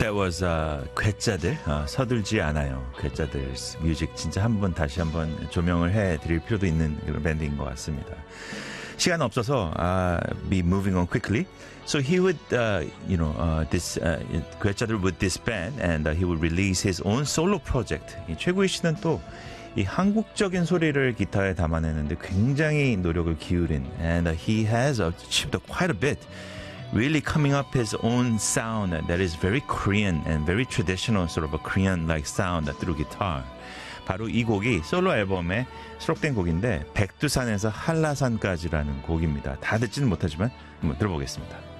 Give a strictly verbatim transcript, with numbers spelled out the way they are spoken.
That was uh, 괴짜들 uh, 서둘지 않아요. 괴짜들 뮤직 진짜 한번 다시 한번 조명을 해드릴 필요도 있는 그런 밴드인 것 같습니다. 시간 없어서 uh, be moving on quickly. So he would, uh, you know, uh, this uh, 괴짜들 would disband and uh, he would release his own solo project. 이 최구희 씨는 또 이 한국적인 소리를 기타에 담아내는데 굉장히 노력을 기울인 and uh, he has achieved quite a bit. Really coming up his own sound that is very Korean and very traditional sort of a Korean-like sound through guitar. 바로 이 곡이 솔로 앨범에 수록된 곡인데 백두산에서 한라산까지라는 곡입니다. 다 듣지는 못하지만 한번 들어보겠습니다.